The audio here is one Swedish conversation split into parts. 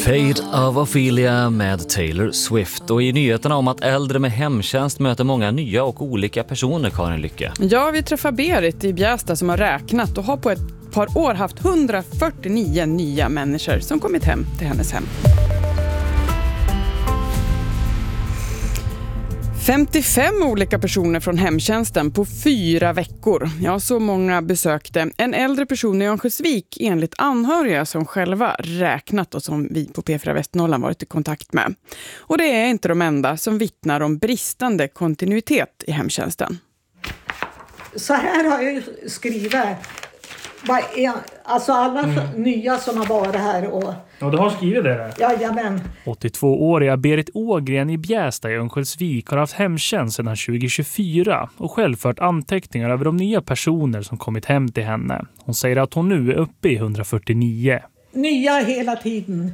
Fate of Ophelia med Taylor Swift. Och i nyheterna om att äldre med hemtjänst möter många nya och olika personer, Karin Lycke. Ja, vi träffar Berit i Bjästa som har räknat och har på ett par år haft 149 nya människor som kommit hem till hennes hem. 55 olika personer från hemtjänsten på 4 veckor. Ja, så många besökte en äldre person i Örnsköldsvik enligt anhöriga som själva räknat och som vi på P4 Västernorrland varit i kontakt med. Och det är inte de enda som vittnar om bristande kontinuitet i hemtjänsten. Så här har jag ju skrivit. Alltså alla nya som har varit här. Ja, du har skrivit det där? Jajamän. 82-åriga Berit Ågren i Bjästa i Örnsköldsvik har haft hemtjänst sedan 2024 och själv fört anteckningar över de nya personer som kommit hem till henne. Hon säger att hon nu är uppe i 149. Nya hela tiden.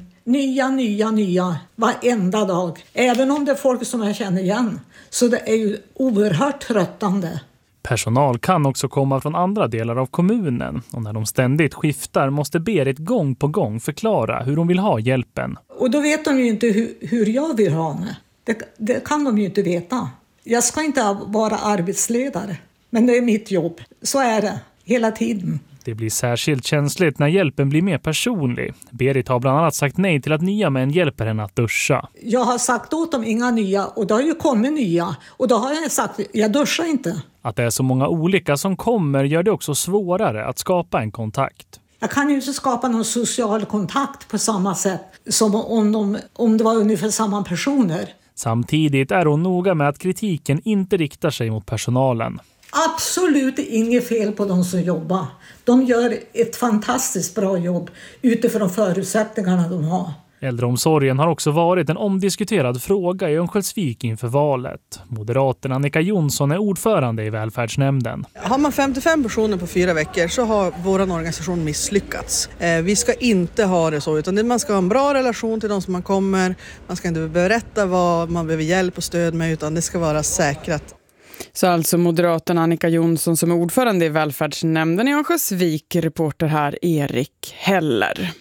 Nya. Varenda dag. Även om det är folk som jag känner igen. Så det är ju oerhört tröttande. Personal kan också komma från andra delar av kommunen och när de ständigt skiftar måste Berit gång på gång förklara hur de vill ha hjälpen. Och då vet de ju inte hur jag vill ha henne. Det kan de ju inte veta. Jag ska inte vara arbetsledare, men det är mitt jobb. Så är det hela tiden. Det blir särskilt känsligt när hjälpen blir mer personlig. Berit har bland annat sagt nej till att nya män hjälper henne att duscha. Jag har sagt åt dem inga nya och då har ju kommit nya. Och då har jag sagt, jag duschar inte. Att det är så många olika som kommer gör det också svårare att skapa en kontakt. Jag kan ju inte skapa någon social kontakt på samma sätt som om det var ungefär samma personer. Samtidigt är hon noga med att kritiken inte riktar sig mot personalen. Absolut inget fel på de som jobbar. De gör ett fantastiskt bra jobb utifrån de förutsättningarna de har. Äldreomsorgen har också varit en omdiskuterad fråga i Örnsköldsvik inför valet. Moderaten Annika Jonsson är ordförande i välfärdsnämnden. Har man 55 personer på 4 veckor så har vår organisation misslyckats. Vi ska inte ha det så, utan man ska ha en bra relation till de som man kommer. Man ska inte berätta vad man behöver hjälp och stöd med, utan det ska vara säkrat. Så alltså moderaten Annika Jonsson som är ordförande i välfärdsnämnden i Örnsköldsvik, reporter här Erik Heller.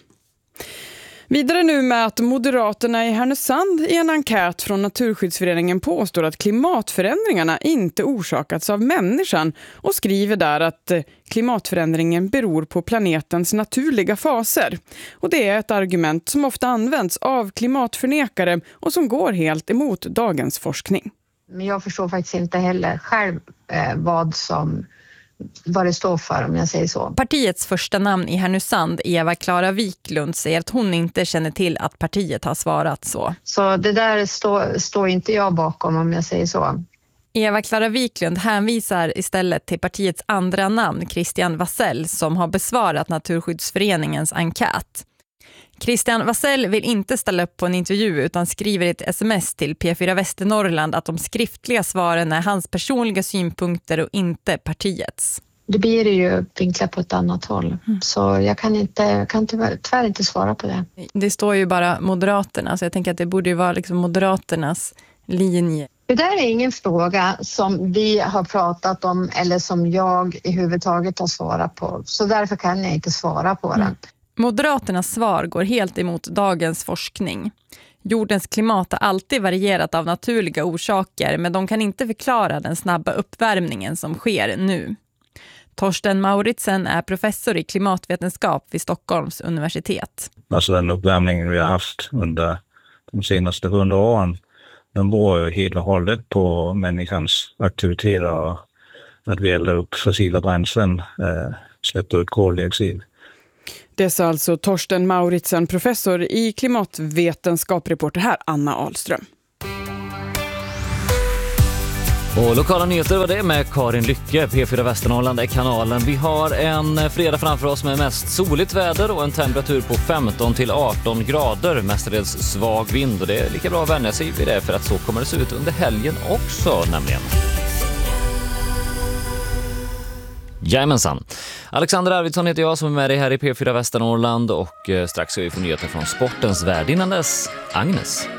Vidare nu med att Moderaterna i Härnösand i en enkät från Naturskyddsföreningen påstår att klimatförändringarna inte orsakats av människan och skriver där att klimatförändringen beror på planetens naturliga faser. Och det är ett argument som ofta används av klimatförnekare och som går helt emot dagens forskning. Men jag förstår faktiskt inte heller själv vad det står för, om jag säger så. Partiets första namn i Härnösand, Eva Klara Wiklund, säger att hon inte känner till att partiet har svarat så. Så det där står inte jag bakom, om jag säger så. Eva Klara Wiklund hänvisar istället till partiets andra namn, Christian Wassell, som har besvarat Naturskyddsföreningens enkät. Christian Wassell vill inte ställa upp på en intervju utan skriver ett sms till P4 Västernorrland att de skriftliga svaren är hans personliga synpunkter och inte partiets. Det blir ju vinklat på ett annat håll. Så jag kan tyvärr inte svara på det. Det står ju bara Moderaterna, så jag tänker att det borde ju vara liksom Moderaternas linje. Det där är ingen fråga som vi har pratat om eller som jag i huvudtaget har svarat på. Så därför kan jag inte svara på den. Moderaternas svar går helt emot dagens forskning. Jordens klimat har alltid varierat av naturliga orsaker, men de kan inte förklara den snabba uppvärmningen som sker nu. Torsten Mauritsen är professor i klimatvetenskap vid Stockholms universitet. Alltså den uppvärmningen vi har haft under de senaste 100 åren, den beror ju helt och hållet på människans aktiviteter och att vi eldar upp fossila bränslen, släpper ut koldioxid. Det sa alltså Torsten Mauritsen, professor i klimatvetenskap, reporter här Anna Ahlström. Och lokala nyheter var det med Karin Lycke. P4 Västernorrland är kanalen. Vi har en fredag framför oss med mest soligt väder och en temperatur på 15 till 18 grader. Mestadels svag vind och det är lika bra att vänja sig vid det, för att så kommer det se ut under helgen också nämligen. Jajamensan. Alexander Arvidsson heter jag som är med dig här i P4 Västernorrland och strax ska vi få nyheter från sportens värld. Innan dess, Agnes.